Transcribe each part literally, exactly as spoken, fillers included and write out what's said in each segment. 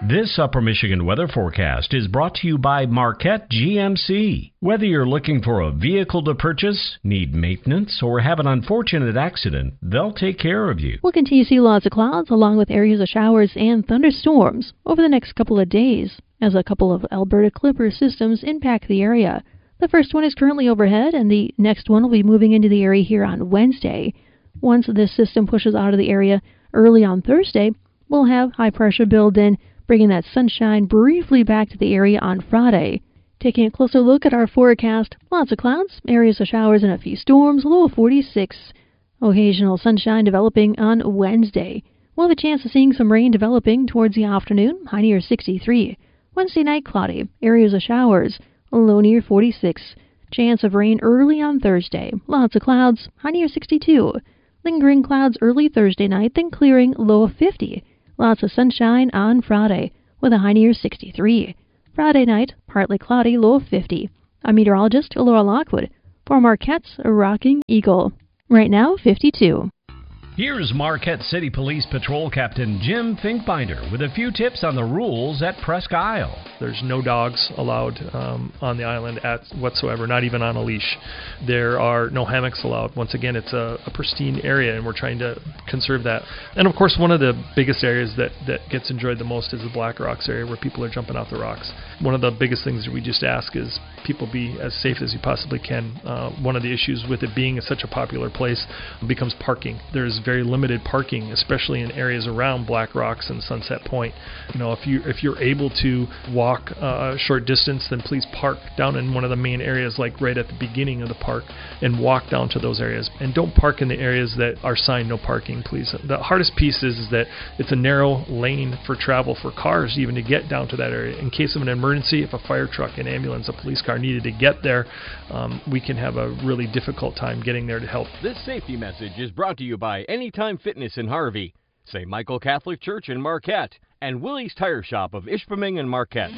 This Upper Michigan weather forecast is brought to you by Marquette G M C. Whether you're looking for a vehicle to purchase, need maintenance, or have an unfortunate accident, they'll take care of you. We'll continue to see lots of clouds along with areas of showers and thunderstorms over the next couple of days as a couple of Alberta Clipper systems impact the area. The first one is currently overhead, and the next one will be moving into the area here on Wednesday. Once this system pushes out of the area early on Thursday, we'll have high pressure build in, bringing that sunshine briefly back to the area on Friday. Taking a closer look at our forecast, lots of clouds, areas of showers and a few storms, low of forty-six. Occasional sunshine developing on Wednesday. We'll have a chance of seeing some rain developing towards the afternoon, high near sixty-three. Wednesday night cloudy, areas of showers, low near forty-six. Chance of rain early on Thursday, lots of clouds, high near sixty-two. Lingering clouds early Thursday night, then clearing, low of fifty. Lots of sunshine on Friday, with a high near sixty-three. Friday night, partly cloudy, low of fifty. I'm meteorologist Laura Lockwood for Marquette's Rocking Eagle. Right now, fifty-two. Here's Marquette City Police Patrol Captain Jim Finkbinder with a few tips on the rules at Presque Isle. There's no dogs allowed um, on the island at whatsoever, not even on a leash. There are no hammocks allowed. Once again, it's a, a pristine area, and we're trying to conserve that. And of course, one of the biggest areas that, that gets enjoyed the most is the Black Rocks area, where people are jumping off the rocks. One of the biggest things that we just ask is people be as safe as you possibly can. Uh, one of the issues with it being such a popular place becomes parking. There's very limited parking, especially in areas around Black Rocks and Sunset Point. You know, if you if you're able to walk uh, a short distance, then please park down in one of the main areas, like right at the beginning of the park, and walk down to those areas. And don't park in the areas that are signed no parking, please. The hardest piece is, is that it's a narrow lane for travel for cars even to get down to that area. In case of an emergency, if a fire truck, an ambulance, a police car needed to get there, um, we can have a really difficult time getting there to help. This safety message is brought to you by Anytime Fitness in Harvey, Saint Michael Catholic Church in Marquette, and Willie's Tire Shop of Ishpeming and Marquette.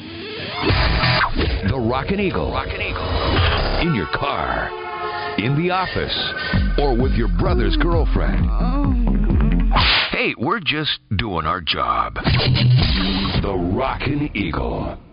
The Rockin' Eagle. Rockin' Eagle. In your car, in the office, or with your brother's girlfriend. Hey, we're just doing our job. The Rockin' Eagle.